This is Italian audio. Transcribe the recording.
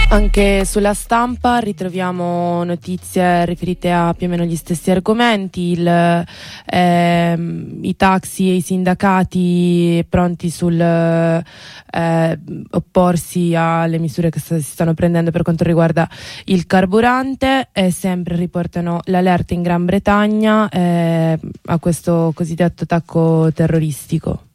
Anche sulla stampa ritroviamo notizie riferite a più o meno gli stessi argomenti, i taxi e i sindacati pronti sul opporsi alle misure che si stanno prendendo per quanto riguarda il carburante, e sempre riportano l'allerta in Gran Bretagna a questo cosiddetto attacco terroristico.